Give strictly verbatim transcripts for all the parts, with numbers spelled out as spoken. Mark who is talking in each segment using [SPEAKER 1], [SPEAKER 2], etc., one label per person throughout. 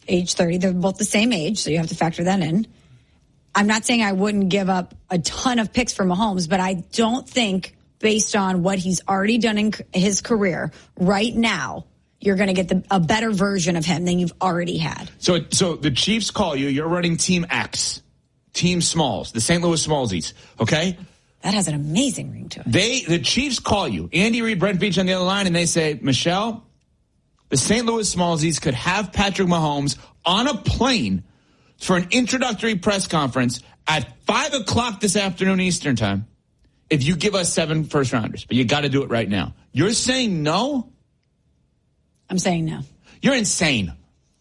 [SPEAKER 1] age thirty. They're both the same age, so you have to factor that in. I'm not saying I wouldn't give up a ton of picks for Mahomes, but I don't think, based on what he's already done in his career right now, you're going to get the, a better version of him than you've already had.
[SPEAKER 2] So, so the Chiefs call you. You're running Team X, Team Smalls, the Saint Louis Smallsies. Okay,
[SPEAKER 1] that has an amazing ring to it.
[SPEAKER 2] They, the Chiefs, call you. Andy Reid, Brent Beach on the other line, and they say, Michelle, the Saint Louis Smallsies could have Patrick Mahomes on a plane for an introductory press conference at five o'clock this afternoon Eastern time if you give us seven first rounders. But you got to do it right now. You're saying no?
[SPEAKER 1] I'm saying no.
[SPEAKER 2] You're insane.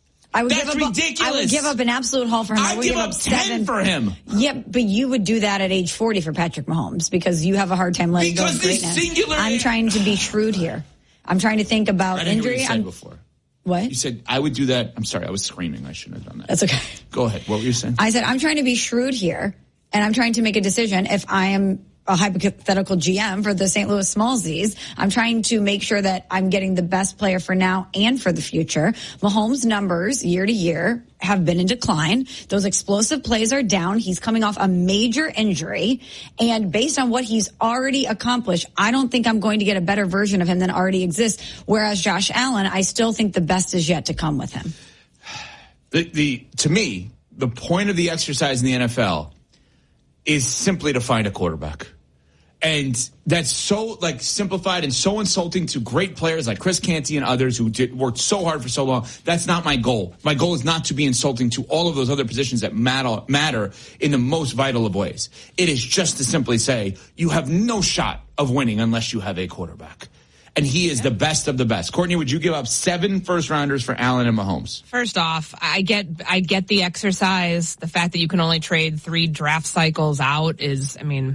[SPEAKER 1] I would
[SPEAKER 2] That's
[SPEAKER 1] give up,
[SPEAKER 2] ridiculous.
[SPEAKER 1] I would give up an absolute haul for him.
[SPEAKER 2] I'd
[SPEAKER 1] I would
[SPEAKER 2] give,
[SPEAKER 1] give
[SPEAKER 2] up,
[SPEAKER 1] up
[SPEAKER 2] ten
[SPEAKER 1] seven
[SPEAKER 2] for him.
[SPEAKER 1] Yeah, but you would do that at age forty for Patrick Mahomes because you have a hard time letting
[SPEAKER 2] because
[SPEAKER 1] go of greatness.
[SPEAKER 2] Singular...
[SPEAKER 1] I'm trying to be shrewd here. I'm trying to think about
[SPEAKER 2] I didn't
[SPEAKER 1] injury.
[SPEAKER 2] Know what you said
[SPEAKER 1] I'm,
[SPEAKER 2] before.
[SPEAKER 1] What?
[SPEAKER 2] You said, I would do that. I'm sorry, I was screaming. I shouldn't have done that.
[SPEAKER 1] That's okay.
[SPEAKER 2] Go ahead. What were you saying?
[SPEAKER 1] I said, I'm trying to be shrewd here, and I'm trying to make a decision. If I am a hypothetical G M for the Saint Louis Smallsies, I'm trying to make sure that I'm getting the best player for now and for the future. Mahomes' numbers year to year have been in decline. Those explosive plays are down. He's coming off a major injury. And based on what he's already accomplished, I don't think I'm going to get a better version of him than already exists. Whereas Josh Allen, I still think the best is yet to come with him.
[SPEAKER 2] The, the to me, the point of the exercise in the N F L is simply to find a quarterback. And that's so like simplified and so insulting to great players like Chris Canty and others who did, worked so hard for so long. That's not my goal. My goal is not to be insulting to all of those other positions that matter, matter in the most vital of ways. It is just to simply say you have no shot of winning unless you have a quarterback. And he is the best of the best. Courtney, would you give up seven first rounders for Allen and Mahomes?
[SPEAKER 3] First off, I get I get the exercise. The fact that you can only trade three draft cycles out is, I mean,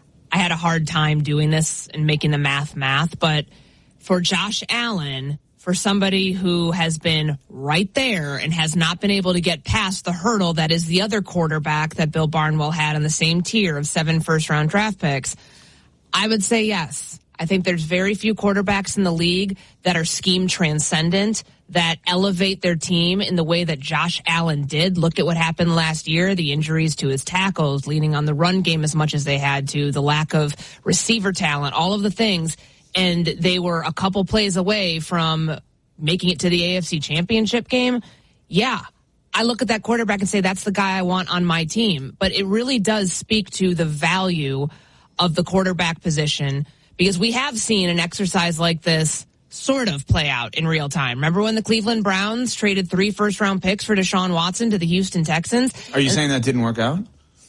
[SPEAKER 3] I had a hard time doing this and making the math math. But for Josh Allen, for somebody who has been right there and has not been able to get past the hurdle that is the other quarterback that Bill Barnwell had on the same tier of seven first round draft picks, I would say yes. I think there's very few quarterbacks in the league that are scheme transcendent, that elevate their team in the way that Josh Allen did. Look at what happened last year, the injuries to his tackles, leaning on the run game as much as they had to, the lack of receiver talent, all of the things. And they were a couple plays away from making it to the A F C Championship game. Yeah, I look at that quarterback and say, that's the guy I want on my team. But it really does speak to the value of the quarterback position, because we have seen an exercise like this sort of play out in real time. Remember when the Cleveland Browns traded three first-round picks for Deshaun Watson to the Houston Texans?
[SPEAKER 2] Are you and saying that didn't work out?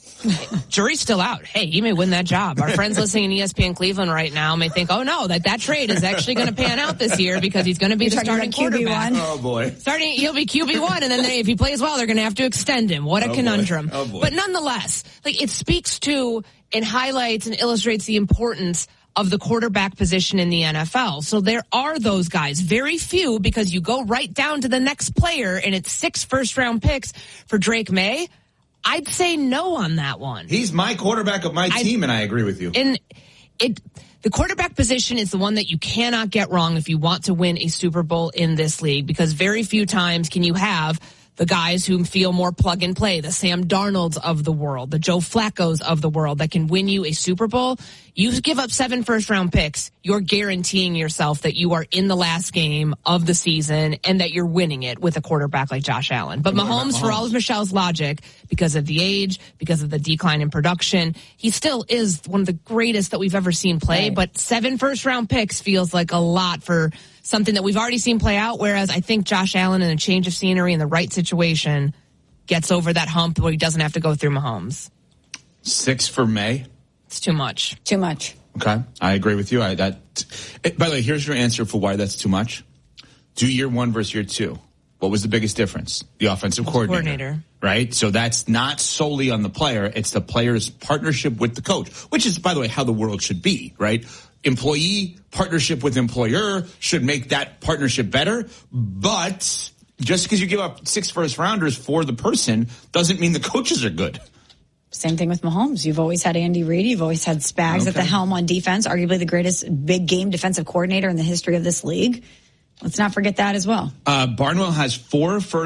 [SPEAKER 3] Jury's still out. Hey, he may win that job. Our friends listening in E S P N Cleveland right now may think, oh, no, that, that trade is actually going to pan out this year because he's going to be
[SPEAKER 1] You're
[SPEAKER 3] the starting quarterback.
[SPEAKER 2] Oh, boy.
[SPEAKER 3] Starting, he'll be Q B one, and then they, if he plays well, they're going to have to extend him. What a
[SPEAKER 2] oh,
[SPEAKER 3] conundrum.
[SPEAKER 2] Boy. Oh, boy.
[SPEAKER 3] But nonetheless, like, it speaks to and highlights and illustrates the importance of the quarterback position in the N F L. So there are those guys, very few, because you go right down to the next player and it's six first round picks for Drake May. I'd say no on that one.
[SPEAKER 2] He's my quarterback of my team, I, and I agree with you.
[SPEAKER 3] And it, the quarterback position is the one that you cannot get wrong if you want to win a Super Bowl in this league, because very few times can you have the guys who feel more plug and play, the Sam Darnolds of the world, the Joe Flacco's of the world that can win you a Super Bowl. You give up seven first round picks, you're guaranteeing yourself that you are in the last game of the season and that you're winning it with a quarterback like Josh Allen. But Mahomes, Mahomes, for all of Michelle's logic, because of the age, because of the decline in production, he still is one of the greatest that we've ever seen play. Right. But seven first round picks feels like a lot for something that we've already seen play out, whereas I think Josh Allen, in a change of scenery in the right situation, gets over that hump where he doesn't have to go through Mahomes.
[SPEAKER 2] Six for May?
[SPEAKER 3] It's too much.
[SPEAKER 1] Too much.
[SPEAKER 2] Okay, I agree with you. I, that. It, by the way, here's your answer for why that's too much. Do year one versus year two. What was the biggest difference? The offensive coordinator,
[SPEAKER 3] coordinator.
[SPEAKER 2] Right? So that's not solely on the player. It's the player's partnership with the coach, which is, by the way, how the world should be, right? Employee partnership with employer should make that partnership better. But just because you give up six first rounders for the person doesn't mean the coaches are good.
[SPEAKER 1] Same thing with Mahomes. You've always had Andy Reid. You've always had Spags okay. at the helm on defense, arguably the greatest big game defensive coordinator in the history of this league. Let's not forget that as well.
[SPEAKER 2] Uh, Barnwell has four first